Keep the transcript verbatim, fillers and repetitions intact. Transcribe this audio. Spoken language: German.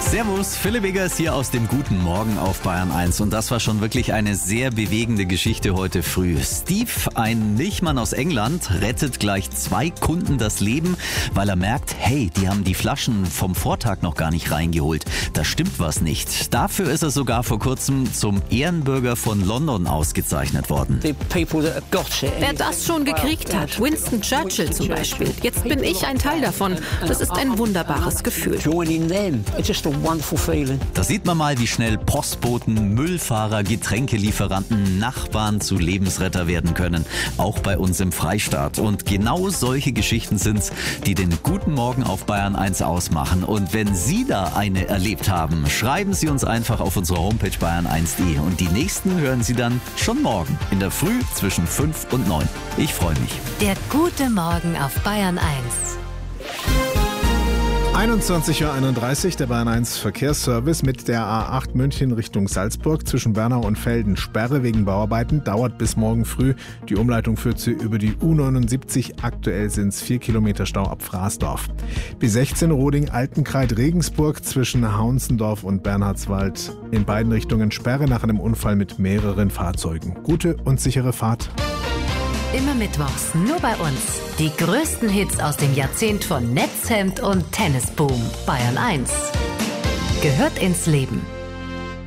Servus, Philipp Wiggers hier aus dem Guten Morgen auf Bayern eins. Und das war schon wirklich eine sehr bewegende Geschichte heute früh. Steve, ein Milchmann aus England, rettet gleich zwei Kunden das Leben, weil er merkt, hey, die haben die Flaschen vom Vortag noch gar nicht reingeholt. Da stimmt was nicht. Dafür ist er sogar vor kurzem zum Ehrenbürger von London ausgezeichnet worden. Wer das schon gekriegt hat, Winston Churchill zum Beispiel. Jetzt bin ich ein Teil davon. Das ist ein wunderbares Gefühl. Da sieht man mal, wie schnell Postboten, Müllfahrer, Getränkelieferanten, Nachbarn zu Lebensretter werden können. Auch bei uns im Freistaat. Und genau solche Geschichten sind's, die den Guten Morgen auf Bayern eins ausmachen. Und wenn Sie da eine erlebt haben, schreiben Sie uns einfach auf unsere Homepage bayern eins punkt de. Und die nächsten hören Sie dann schon morgen in der Früh zwischen fünf und neun. Ich freue mich. Der Gute Morgen auf Bayern eins. einundzwanzig Uhr einunddreißig, der Bayern eins Verkehrsservice mit der A acht München Richtung Salzburg zwischen Bernau und Velden. Sperre wegen Bauarbeiten dauert bis morgen früh. Die Umleitung führt sie über die U neunundsiebzig. Aktuell sind es vier Kilometer Stau ab Fraßdorf. B sechzehn Roding-Altenkreid Regensburg zwischen Hauensendorf und Bernhardswald. In beiden Richtungen Sperre nach einem Unfall mit mehreren Fahrzeugen. Gute und sichere Fahrt. Immer mittwochs, nur bei uns. Die größten Hits aus dem Jahrzehnt von Netzhemd und Tennisboom. Bayern eins. Gehört ins Leben.